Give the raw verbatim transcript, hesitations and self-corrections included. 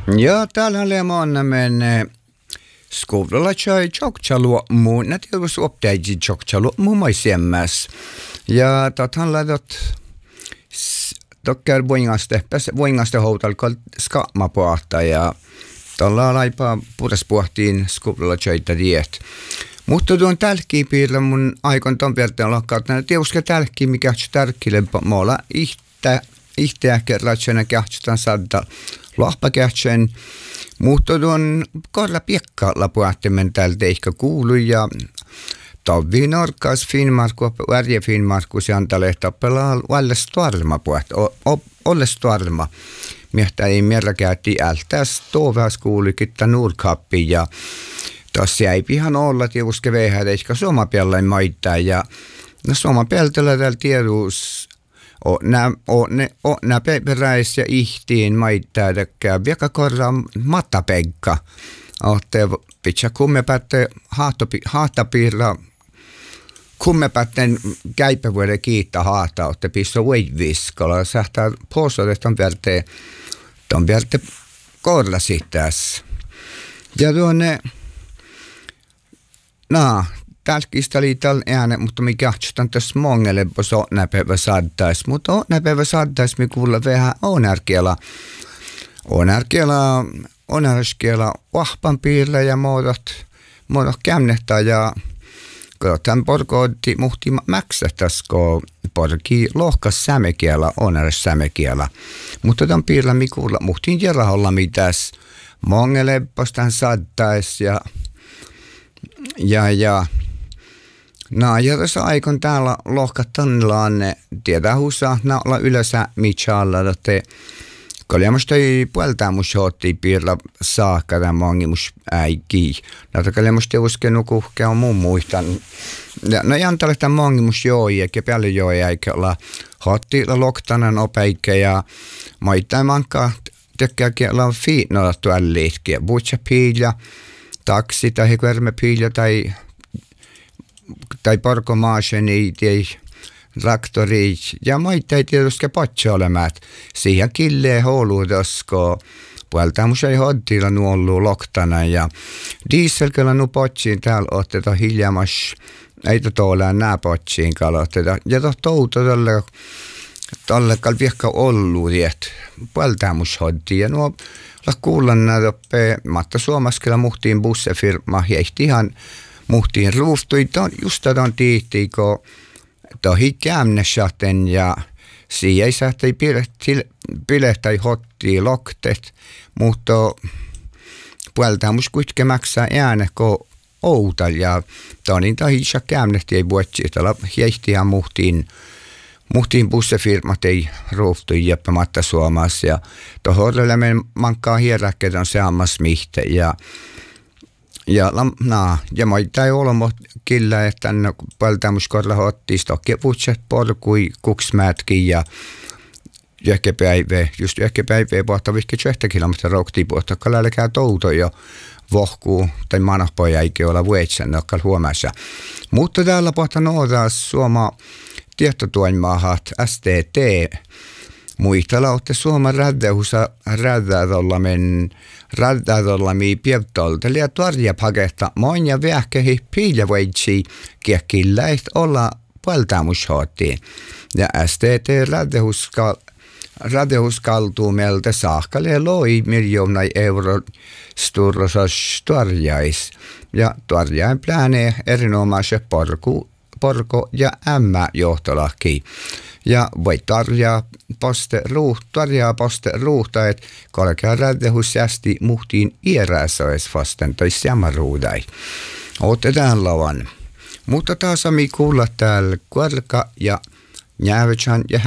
Ja täällä on menne skoulalla tjai tjokchalu muun, nä tietysti opteiji tjokchalu muun maisemmas. Ja tathan laidot dokkar voingaste, pääs voingaste houtalkal skaama pohta ja tällä laipa puhdas pohtiin skoulalla tjaita diet. Mutta tuon tälkkiin piirrä mun aikon ton verran lakkauttaa, että tietysti tälkkiin mikä on tärkeille moola ihtä, ihtä kerratsena kähtsitään saada lahpakähtsän. Mutta tuon korla piekkalla puhuttimen täältä ehkä kuulu ja Tavvi Norkas Finnmarku, Värje Finnmarku, se antaa lehtapelaa olles tuarma puhut, olles tuarma. Miehtä ei mierä käytti ältäs toivas kuulikitta nurkappi ja tässä ei ihan olla tietysti vähän, eikä suomapellain maittaa ja no suomapeltellä täällä tiedus on nämä peräis ja ihtiin maittaa, että vielä korjaa mattapenkka. Olette pitää kummepätte haattapiirra, kummepätten käypävuuden kiittää haata, olette pistää uiviskolla, sähtää poisot, että on värte, on värte korla sitäs. Ja tuonne no, tälkistä oli tällä ääne, mutta me kähtsitään tässä mongelle, jos on näpäivä saattais. Mutta on näpäivä saattais, me kuulla vähän onärkiela. Onärkiela, onärkiela vahpan piirillä ja muodot, muodot kämnehtää ja tämän porko otti muhti mäksähtäs, kun porki lohkas sämekielä, onärs sämekielä. Mutta tämän piirillä me kuulla muhtiin jeraholla mitäs mongelle postaan saattais ja Ja, ja, no, ja tässä aikon täällä lohkattanillaan ne tietää huusaa, na olla ylösä mitjalla, että kaljamusta ei puoltaa mus hoitti piirla saakka tämän mongi mus äikii. Näitä kaljamusta ei uskenu kuhkea on muun muistan. No ei antale tämän mongi mus joi, eikä paljon joi, eikä olla hoitti loktanan opeikä ja maittain mankaa tekkääkin olla fiinnolla tuolla liitkiä. Butsa piilja. Taksi tai kuormapiilja tai tai porkomaaseni tai traktori ja muita ei tietysti patsi olemat. Siihen killeen houluudosko puolta musta ei hoddilla nuollu loktana ja dieselkellä nu patsiin täällä otetaan hiljamas ei tuolla nää patsiin kaloteta ja tohto outo tolle tolle kal viekka ollu tiet puolta musta hoddi ja nuo la kuullan näitä matta suomaskella muhtiin bussefirma hiehti ihan muhtiin ruuftui just tämän tiihtiin kun tohi kämnessäten ja siihen ei sähtäi pilehtäi hottii loktet mutta puolta mus kuitenkin maksaa ääne kun outal ja tonin tahisä kämnehti ei vuotsi että hiehti ihan muhtiin Muhtiin bussefirmat ei ruuftu jäppämättä Suomassa ja tuohon me mankkaa hierräkkeet on seammas mihte ja ja na ja moita ei ole kyllä että paltamuskorla hotti stokki putset porkui kuksmätkin ja yhkepäivä just yhkepäivä pohta vihki yhtä kilometriä rokti pohta kalalle käy touto jo vohkuu tai manahpoja eikä olla vuetsen nokkal huomassa mutta täällä pohta nootaas Suoma tietotuoimaahat S T T muistella olette Suomen räddehusa räddädollamen räddädollami pievtolta ja tuarja paketta monia vähkehi piiljavoitsi kiekilläit olla puoltaamushoottiin ja S T T räddehuska räddehuskaltuu meiltä saakkalle loi miljoona euro sturrosas tuarjais ja tuarjain plänee erinomaisen porku porko ja ämmä johtolaki. Ja voi tarjaa poste ruuh, tarjaa poste ruuhta, että korkea räddehus jästi muhtiin iäräsois vasten tai sämaruudai. Otetaan lavan. Mutta taas mi kuulla täällä korka ja njäävetsän ja